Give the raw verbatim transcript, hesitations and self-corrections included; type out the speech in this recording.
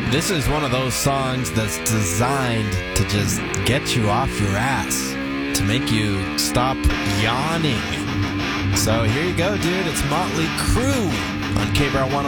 This is one of those songs that's designed to just get you off your ass, to make you stop yawning. So here you go, dude. It's Motley Crue on K B R one oh